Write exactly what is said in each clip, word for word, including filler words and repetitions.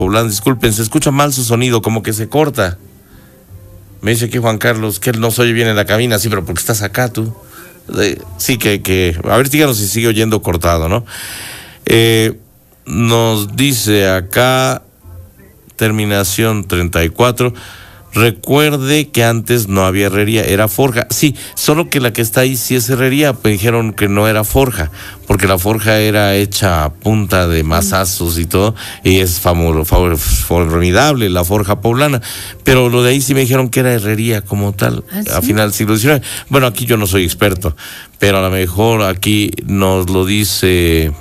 Poblana, disculpen, se escucha mal su sonido, como que se corta. Me dice aquí Juan Carlos que él no se oye bien en la cabina, sí, pero porque estás acá tú. Eh, sí, que, que, a ver, díganos si sigue oyendo cortado, ¿no? Eh, nos dice acá, terminación treinta y cuatro, recuerde que antes no había herrería, era forja. Sí, solo que la que está ahí sí es herrería, pues dijeron que no era forja, porque la forja era hecha a punta de mazazos y todo, y es famoso, formidable la forja poblana, pero lo de ahí sí me dijeron que era herrería como tal, ¿ah, sí? A final del siglo diecinueve. Bueno, aquí yo no soy experto, pero a lo mejor aquí nos lo dice...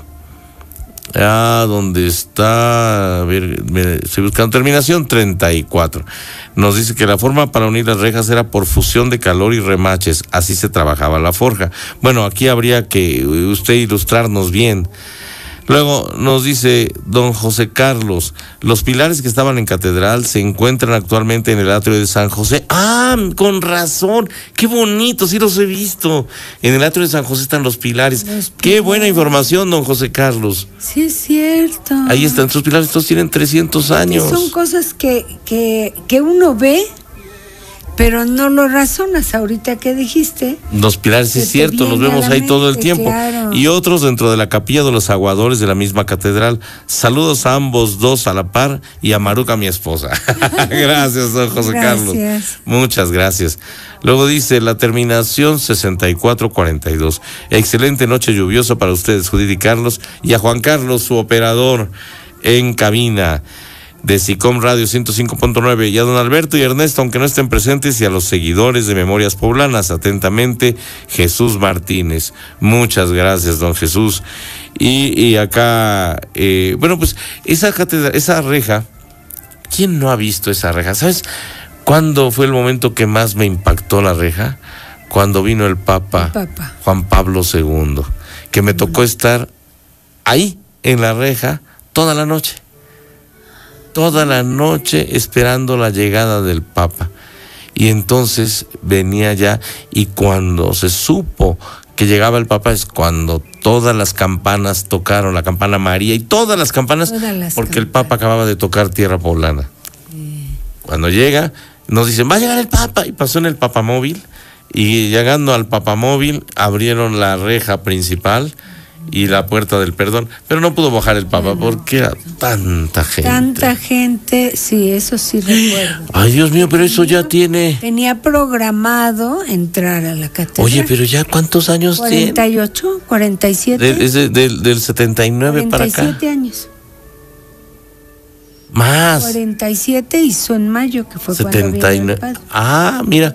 Ah, ¿dónde está? A ver, me, estoy buscando terminación treinta y cuatro. Nos dice que la forma para unir las rejas era por fusión de calor y remaches. Así se trabajaba la forja. Bueno, aquí habría que usted ilustrarnos bien. Luego nos dice don José Carlos, los pilares que estaban en catedral se encuentran actualmente en el atrio de San José. Ah, con razón, qué bonito, sí los he visto. En el atrio de San José están los pilares. Los pilares. Qué buena información, don José Carlos. Sí, es cierto. Ahí están, estos pilares, estos tienen trescientos años. Que son cosas que, que, que uno ve, pero no lo razonas. Ahorita que dijiste, los pilares, es cierto, los vemos ahí mente, todo el tiempo. Claro. Y otros dentro de la capilla de los aguadores de la misma catedral. Saludos a ambos dos a la par y a Maruca, mi esposa. Gracias, don José gracias. Carlos. Muchas gracias. Luego dice la terminación sesenta y cuatro cuarenta y dos. Excelente noche lluviosa para ustedes, Judith y Carlos, y a Juan Carlos, su operador en cabina de SICOM Radio ciento cinco punto nueve, y a don Alberto y Ernesto, aunque no estén presentes, y a los seguidores de Memorias Poblanas, atentamente, Jesús Martínez. Muchas gracias, don Jesús. Y, y acá, eh, bueno, pues, esa catedral, esa reja, ¿quién no ha visto esa reja? ¿Sabes cuándo fue el momento que más me impactó la reja? Cuando vino el Papa, el Papa. Juan Pablo segundo, que me tocó estar ahí, en la reja, toda la noche. Toda la noche esperando la llegada del Papa. Y entonces venía ya, y cuando se supo que llegaba el Papa es cuando todas las campanas tocaron, la campana María y todas las campanas, todas las porque campanas. El Papa acababa de tocar tierra poblana. Sí. Cuando llega, nos dicen, va a llegar el Papa, y pasó en el papamóvil, y llegando al papamóvil abrieron la reja principal y la puerta del perdón, pero no pudo bajar el Papa, bueno, porque era tanta gente. Tanta gente, sí, eso sí recuerdo. Ay, Dios mío, pero eso ya tiene... Tenía programado entrar a la catedral. Oye, pero ya ¿cuántos años tiene? cuarenta y ocho, cuarenta y siete. De, es de, de, del setenta y nueve para acá. cuarenta y siete años. Más. cuarenta y siete hizo en mayo, que fue setenta y nueve. Cuando vino el padre. Ah, mira.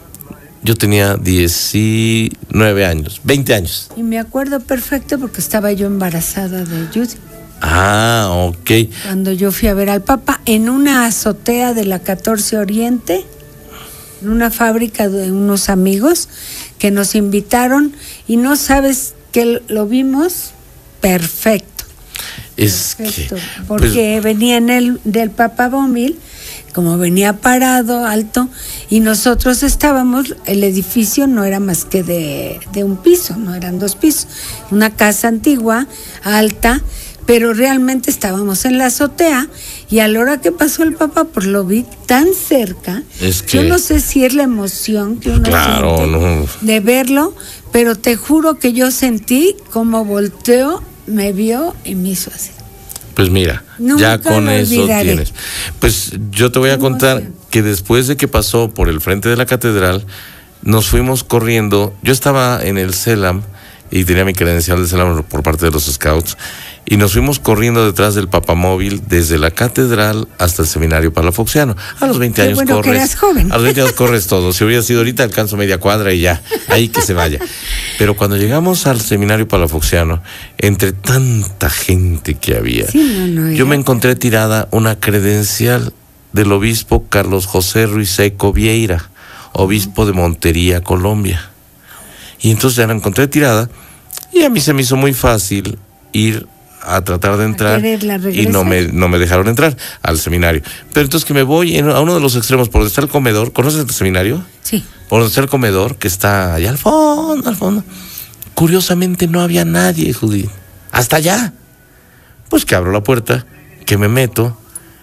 Yo tenía diecinueve años, veinte años. Y me acuerdo perfecto porque estaba yo embarazada de Judy. Ah, ok. Cuando yo fui a ver al Papa en una azotea de la catorce Oriente, en una fábrica de unos amigos que nos invitaron, y no sabes que lo vimos perfecto. Es perfecto, que... porque pues, venía en el del papamóvil, como venía parado, alto, y nosotros estábamos, el edificio no era más que de, de un piso, no eran dos pisos, una casa antigua, alta, pero realmente estábamos en la azotea, y a la hora que pasó el Papa, pues lo vi tan cerca, es que... yo no sé si es la emoción que uno claro, siente no. de verlo, pero te juro que yo sentí como volteó, me vio y me hizo así. Pues mira, nunca ya con eso olvidaré. Tienes. Pues yo te voy a contar que después de que pasó por el frente de la catedral, nos fuimos corriendo. Yo estaba en el CELAM y tenía mi credencial de CELAM por parte de los Scouts, y nos fuimos corriendo detrás del papamóvil desde la catedral hasta el seminario palafoxiano. A los veinte años bueno, corres. Que eras joven. A los veinte años corres todo. Si hubiera sido ahorita, alcanzo media cuadra y ya, ahí que se vaya. Pero cuando llegamos al seminario palafoxiano, entre tanta gente que había, sí, no, no, yo me encontré tirada una credencial del obispo Carlos José Ruiseco Vieira, obispo de Montería, Colombia. Y entonces ya la encontré tirada, y a mí se me hizo muy fácil ir a tratar de entrar, y no me, no me dejaron entrar al seminario. Pero entonces que me voy en, a uno de los extremos, por donde está el comedor. ¿Conoces el seminario? Sí. Por donde está el comedor, que está allá al fondo, al fondo. Curiosamente no había nadie, Judith. Hasta allá. Pues que abro la puerta, que me meto,